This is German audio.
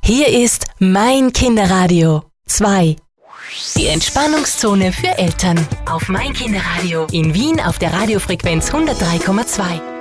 Hier ist mein Kinderradio 2. Die Entspannungszone für Eltern auf mein Kinderradio in Wien auf der Radiofrequenz 103,2.